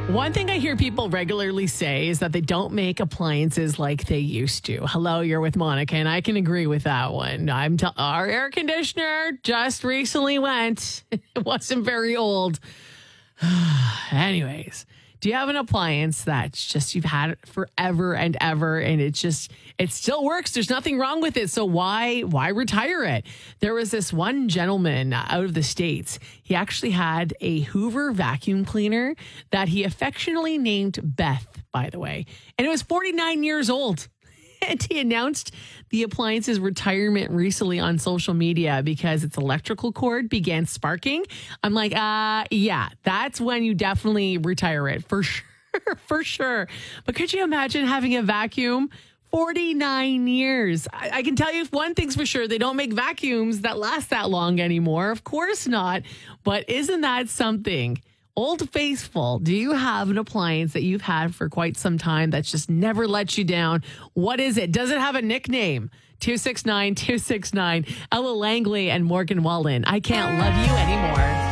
One thing I hear people regularly say is that they don't make appliances like they used to. Hello, you're with Monica, and I can agree with that one. Our air conditioner just recently went. It wasn't very old. Anyways, do you have an appliance that's just you've had it forever and ever, and it still works? There's nothing wrong with it, so why retire it? There was this one gentleman out of the States. He actually had a Hoover vacuum cleaner that he affectionately named Beth, by the way, and it was 49 years old. And he announced the appliance's retirement recently on social media because its electrical cord began sparking. I'm like, yeah, that's when you definitely retire it for sure, for sure. But could you imagine having a vacuum 49 years? I can tell you one thing's for sure. They don't make vacuums that last that long anymore. Of course not. But isn't that something? Old Faithful, do you have an appliance that you've had for quite some time that's just never let you down? What is it? Does it have a nickname? 269-269. Ella Langley and Morgan Wallen. I can't love you anymore.